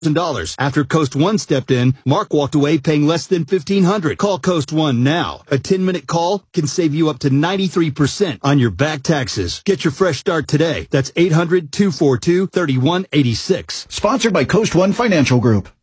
After Coast One stepped in, Mark walked away paying less than $1,500. Call Coast One now. A 10-minute call can save you up to 93% on your back taxes. Get your fresh start today. That's 800-242-3186. Sponsored by Coast One Financial Group.